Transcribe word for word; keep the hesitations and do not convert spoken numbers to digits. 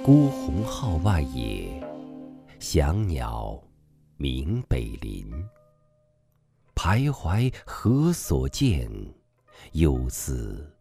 孤鸿号外野，翔鸟鸣北林。徘徊何所见？犹似